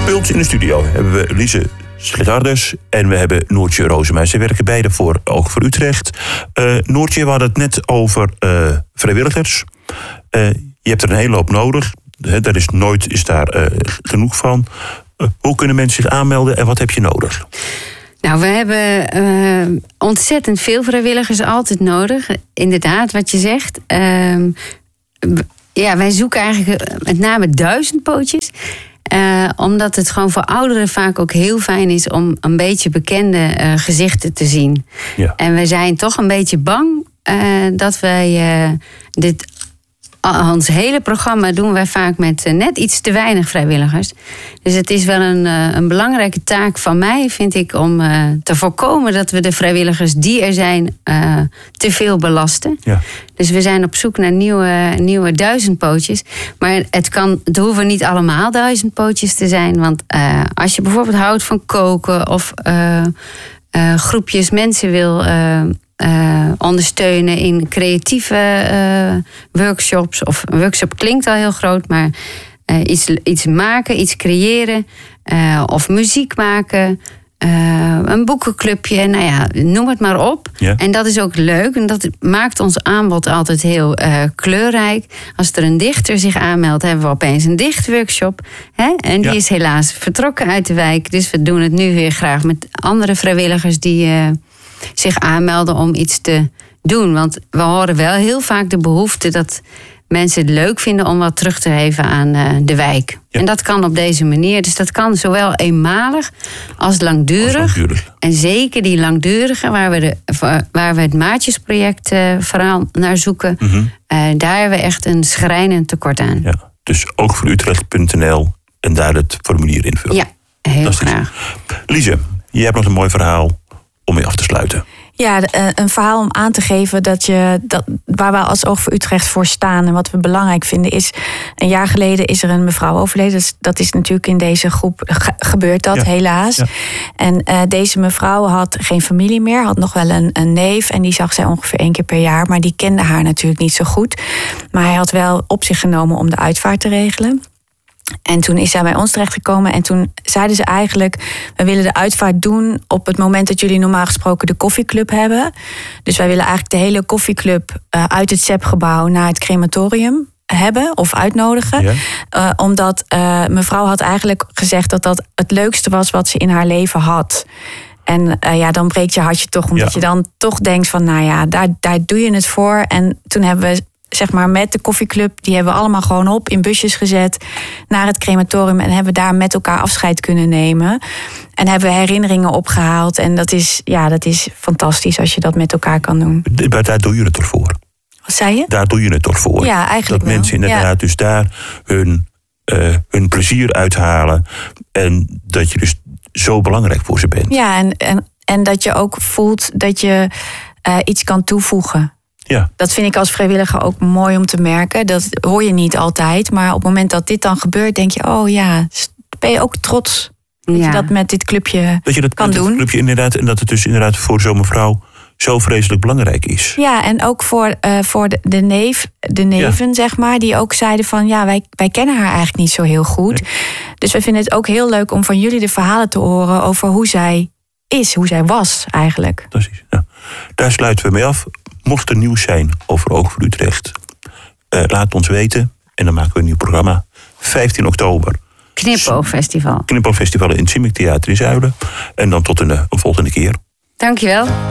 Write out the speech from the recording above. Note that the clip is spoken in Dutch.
Bij ons in de studio hebben we Lise Sledarders en we hebben Noortje Rozema. Ze werken beide voor Oog voor Utrecht. Noortje, we hadden het net over vrijwilligers. Je hebt er een hele hoop nodig. Daar is daar genoeg van. Hoe kunnen mensen zich aanmelden en wat heb je nodig? Nou, we hebben ontzettend veel vrijwilligers altijd nodig. Inderdaad, wat je zegt. Wij zoeken eigenlijk met name duizendpootjes. Omdat het gewoon voor ouderen vaak ook heel fijn is om een beetje bekende gezichten te zien. Ja. En we zijn toch een beetje bang dat wij ons hele programma doen wij vaak met net iets te weinig vrijwilligers. Dus het is wel een belangrijke taak van mij, vind ik, om te voorkomen dat we de vrijwilligers die er zijn te veel belasten. Ja. Dus we zijn op zoek naar nieuwe duizendpootjes. Maar het hoeven niet allemaal duizendpootjes te zijn. Want als je bijvoorbeeld houdt van koken of groepjes mensen wil ondersteunen in creatieve workshops. Of een workshop klinkt al heel groot, maar iets maken, iets creëren. Of muziek maken. Een boekenclubje, nou ja, noem het maar op. Ja. En dat is ook leuk. En dat maakt ons aanbod altijd heel kleurrijk. Als er een dichter zich aanmeldt, hebben we opeens een dichtworkshop. Hè? En die is helaas vertrokken uit de wijk. Dus we doen het nu weer graag met andere vrijwilligers die zich aanmelden om iets te doen. Want we horen wel heel vaak de behoefte dat mensen het leuk vinden om wat terug te geven aan de wijk. Ja. En dat kan op deze manier. Dus dat kan zowel eenmalig als langdurig. En zeker die langdurige, waar we het maatjesproject vooral naar zoeken. Mm-hmm. Daar hebben we echt een schrijnend tekort aan. Ja, dus ook voor Utrecht.nl en daar het formulier invullen. Ja, heel graag. Lise, je hebt nog een mooi verhaal om mee af te sluiten. Ja, een verhaal om aan te geven waar we als Oog voor Utrecht voor staan en wat we belangrijk vinden is, een jaar geleden is er een mevrouw overleden. Dus dat is natuurlijk in deze groep gebeurd dat, helaas. Ja. En deze mevrouw had geen familie meer, had nog wel een neef en die zag zij ongeveer 1 keer per jaar, maar die kende haar natuurlijk niet zo goed. Maar hij had wel op zich genomen om de uitvaart te regelen. En toen is zij bij ons terechtgekomen en toen zeiden ze eigenlijk, we willen de uitvaart doen op het moment dat jullie normaal gesproken de koffieclub hebben. Dus wij willen eigenlijk de hele koffieclub uit het SEP-gebouw naar het crematorium hebben of uitnodigen. Ja. Omdat mevrouw had eigenlijk gezegd dat dat het leukste was wat ze in haar leven had. En dan breekt je hartje toch, omdat je dan toch denkt van, nou ja, daar doe je het voor. En toen hebben we zeg maar met de koffieclub, die hebben we allemaal gewoon op in busjes gezet naar het crematorium en hebben daar met elkaar afscheid kunnen nemen. En hebben we herinneringen opgehaald. En dat is fantastisch als je dat met elkaar kan doen. Maar daar doe je het toch voor? Wat zei je? Daar doe je het toch voor? Ja, eigenlijk dat mensen inderdaad dus daar hun plezier uithalen. En dat je dus zo belangrijk voor ze bent. Ja, en dat je ook voelt dat je iets kan toevoegen. Ja. Dat vind ik als vrijwilliger ook mooi om te merken. Dat hoor je niet altijd. Maar op het moment dat dit dan gebeurt, denk je, oh ja, ben je ook trots dat je dat met dit clubje dat je dat kan doen. Clubje inderdaad, en dat het dus inderdaad voor zo'n mevrouw zo vreselijk belangrijk is. Ja, en ook voor de neven, zeg maar, die ook zeiden van, ja, wij kennen haar eigenlijk niet zo heel goed. Nee. Dus we vinden het ook heel leuk om van jullie de verhalen te horen over hoe zij was eigenlijk. Precies. Ja. Daar sluiten we mee af. Mocht er nieuws zijn over Oog voor Utrecht, laat het ons weten. En dan maken we een nieuw programma. 15 oktober. Knipoogfestival. Knipoogfestival in het Simic Theater in Zuilen. En dan tot een volgende keer. Dankjewel.